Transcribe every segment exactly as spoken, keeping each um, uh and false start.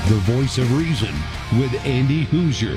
the voice of reason with Andy Hoosier.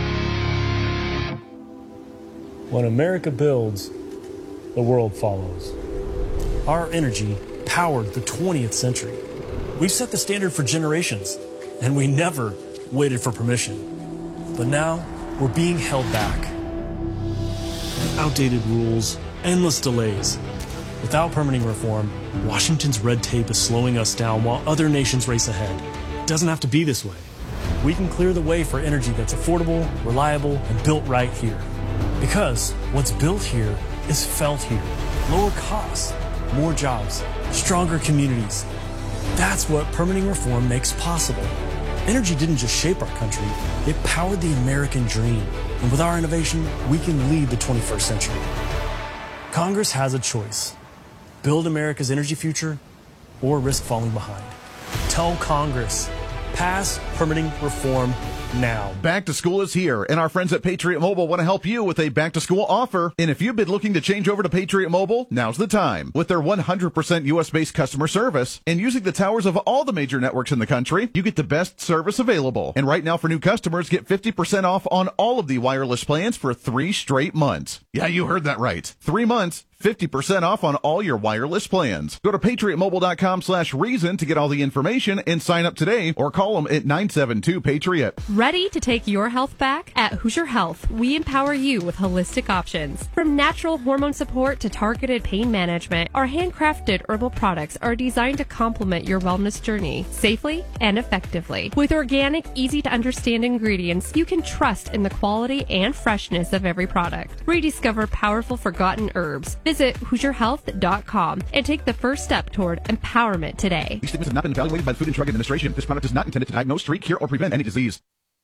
When America builds, the world follows. Our energy powered the twentieth century. We've set the standard for generations, and we never waited for permission. But now, we're being held back. Outdated rules, endless delays. Without permitting reform, Washington's red tape is slowing us down while other nations race ahead. It doesn't have to be this way. We can clear the way for energy that's affordable, reliable, and built right here. Because what's built here is felt here. Lower costs, more jobs, stronger communities. That's what permitting reform makes possible. Energy didn't just shape our country, it powered the American dream. And with our innovation, we can lead the twenty-first century. Congress has a choice. Build America's energy future or risk falling behind. Tell Congress, pass permitting reform now. Back to school is here, and our friends at Patriot Mobile want to help you with a back to school offer. And if you've been looking to change over to Patriot Mobile, now's the time. With their one hundred percent U S based customer service and using the towers of all the major networks in the country, you get the best service available. And right now for new customers, get fifty percent off on all of the wireless plans for three straight months. Yeah, you heard that right. Three months. fifty percent off on all your wireless plans. Go to patriotmobile.com slash reason to get all the information and sign up today or call them at nine seven two Patriot. Ready to take your health back? At Hoosier Health, we empower you with holistic options. From natural hormone support to targeted pain management, our handcrafted herbal products are designed to complement your wellness journey safely and effectively. With organic, easy-to-understand ingredients, you can trust in the quality and freshness of every product. Rediscover powerful forgotten herbs. Visit Hoosier Health dot com and take the first step toward empowerment today. These statements have not been evaluated by the Food and Drug Administration. This product is not intended to diagnose, treat, cure, or prevent any disease.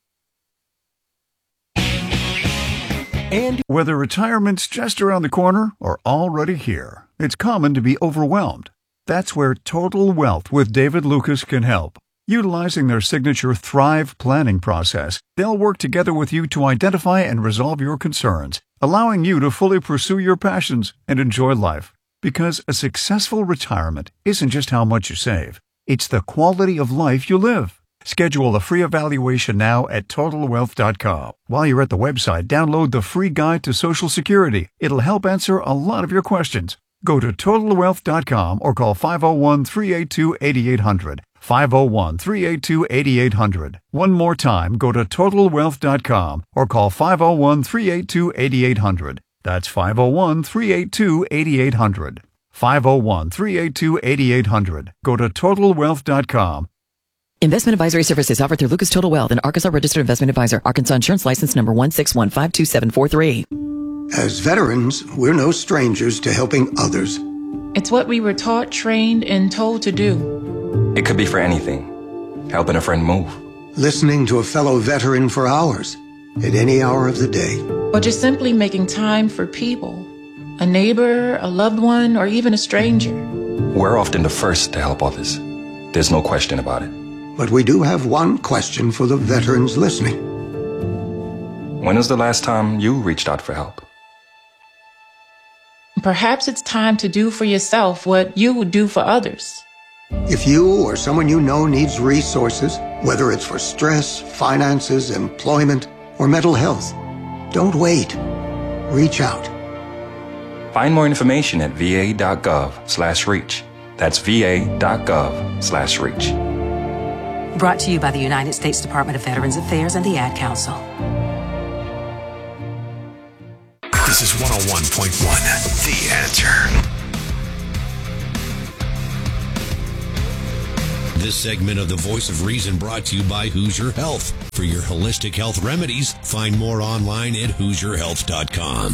And whether retirement's just around the corner or already here, it's common to be overwhelmed. That's where Total Wealth with David Lucas can help. Utilizing their signature Thrive planning process, they'll work together with you to identify and resolve your concerns, allowing you to fully pursue your passions and enjoy life. Because a successful retirement isn't just how much you save, it's the quality of life you live. Schedule a free evaluation now at total wealth dot com. While you're at the website, download the free guide to Social Security. It'll help answer a lot of your questions. Go to total wealth dot com or call five oh one, three eight two, eight eight hundred. five oh one, three eight two, eight eight hundred. One more time, go to total wealth dot com or call five oh one, three eight two, eight eight hundred. That's five oh one, three eight two, eight eight hundred. five oh one, three eight two, eight eight hundred. Go to total wealth dot com. Investment advisory services offered through Lucas Total Wealth, an Arkansas registered investment advisor. Arkansas Insurance License number one six one five two seven four three. As veterans, we're no strangers to helping others. It's what we were taught, trained, and told to do. It could be for anything. Helping a friend move. Listening to a fellow veteran for hours, at any hour of the day. Or just simply making time for people. A neighbor, a loved one, or even a stranger. We're often the first to help others. There's no question about it. But we do have one question for the veterans listening. When was the last time you reached out for help? Perhaps it's time to do for yourself what you would do for others. If you or someone you know needs resources, whether it's for stress, finances, employment, or mental health, don't wait. Reach out. Find more information at va.gov slash reach. That's va.gov slash reach. Brought to you by the United States Department of Veterans Affairs and the Ad Council. This is one oh one point one, The Answer. This segment of The Voice of Reason brought to you by Hoosier Health. For your holistic health remedies, find more online at hoosier health dot com.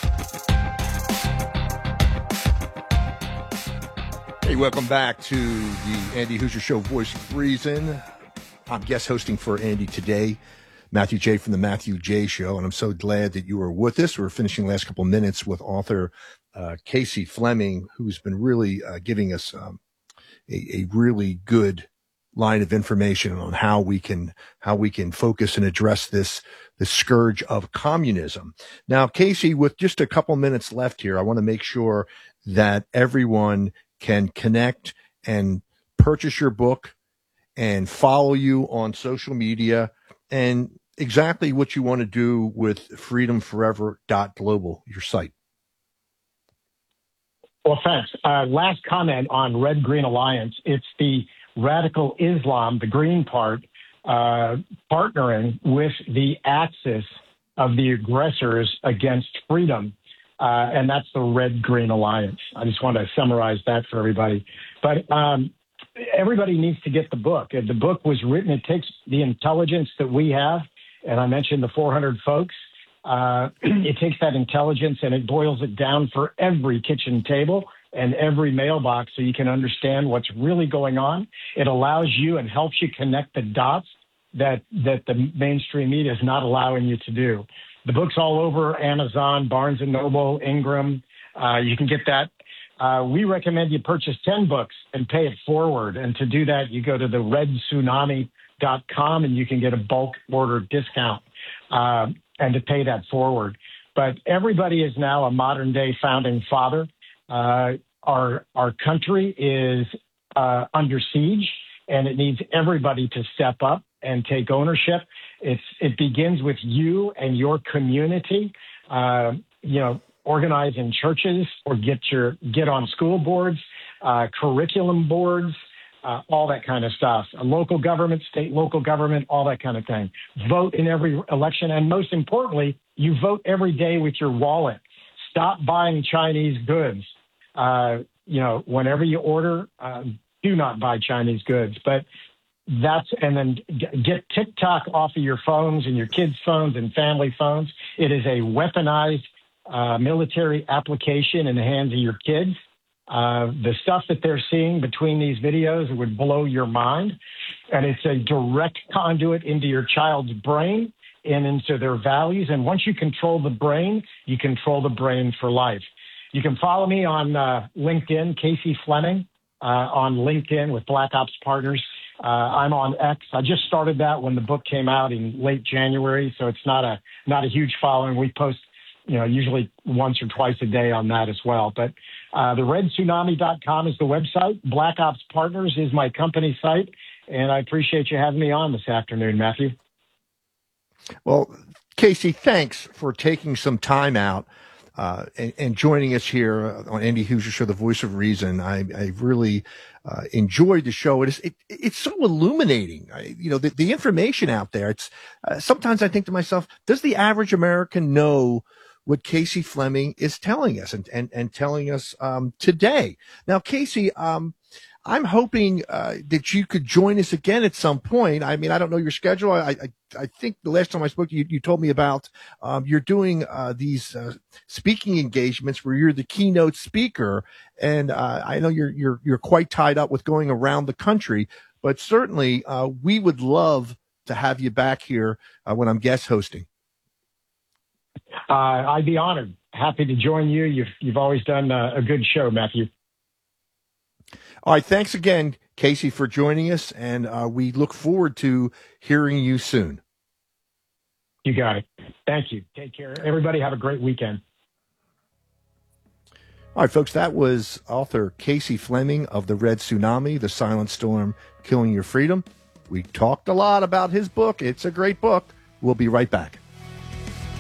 Hey, welcome back to the Andy Hoosier Show, Voice of Reason. I'm guest hosting for Andy today, Matthew J. from the Matthew J. Show, and I'm so glad that you are with us. We're finishing the last couple of minutes with author uh, Casey Fleming, who's been really uh, giving us um, a, a really good line of information on how we can how we can focus and address this the scourge of communism. Now, Casey, with just a couple minutes left here, I want to make sure that everyone can connect and purchase your book and follow you on social media and exactly what you want to do with freedom forever dot global, your site. Well, thanks. Uh, last comment on Red Green Alliance. It's the radical Islam, the green part, uh, partnering with the axis of the aggressors against freedom. Uh, and that's the Red Green Alliance. I just want to summarize that for everybody. But um, everybody needs to get the book. The book was written, it takes the intelligence that we have, and I mentioned the four hundred folks. Uh, it takes that intelligence and it boils it down for every kitchen table and every mailbox so you can understand what's really going on. It allows you and helps you connect the dots that that the mainstream media is not allowing you to do. The book's all over Amazon, Barnes and Noble, Ingram. Uh, you can get that. Uh, we recommend you purchase ten books and pay it forward. And to do that, you go to the red tsunami dot com and you can get a bulk order discount uh, and to pay that forward. But everybody is now a modern day founding father. Uh, our our country is uh, under siege, and it needs everybody to step up and take ownership. It's it begins with you and your community. Uh, you know, organize in churches or get your get on school boards, uh, curriculum boards, uh, all that kind of stuff. A local government, state, local government, all that kind of thing. Vote in every election, and most importantly, you vote every day with your wallet. Stop buying Chinese goods. Uh, you know, whenever you order, uh, do not buy Chinese goods. But that's, and then get TikTok off of your phones and your kids' phones and family phones. It is a weaponized uh, military application in the hands of your kids. Uh, the stuff that they're seeing between these videos would blow your mind. And it's a direct conduit into your child's brain and into their values. And once you control the brain, you control the brain for life. You can follow me on uh, LinkedIn, Casey Fleming, uh, on LinkedIn with Black Ops Partners. Uh, I'm on X. I just started that when the book came out in late January, so it's not a not a huge following. We post, you know, usually once or twice a day on that as well. But uh, the red tsunami dot com is the website. Black Ops Partners is my company site, and I appreciate you having me on this afternoon, Matthew. Well, Casey, thanks for taking some time out uh, and, and joining us here on Andy Hoosier Show, The Voice of Reason. I, I really uh, enjoyed the show. It is, it, it's so illuminating. I, you know, the, the information out there. It's uh, sometimes I think to myself, does the average American know what Casey Fleming is telling us and, and, and telling us um, today? Now, Casey, um, I'm hoping uh, that you could join us again at some point. I mean, I don't know your schedule. I I, I think the last time I spoke to you, you told me about um, you're doing uh, these uh, speaking engagements where you're the keynote speaker, and uh, I know you're you're you're quite tied up with going around the country. But certainly, uh, we would love to have you back here uh, when I'm guest hosting. Uh, I'd be honored. Happy to join you. You've you've always done uh, a good show, Matthew. All right. Thanks again, Casey, for joining us. And uh, we look forward to hearing you soon. You got it. Thank you. Take care. Everybody have a great weekend. All right, folks. That was author Casey Fleming of The Red Tsunami, The Silent Storm Killing Your Freedom. We talked a lot about his book. It's a great book. We'll be right back.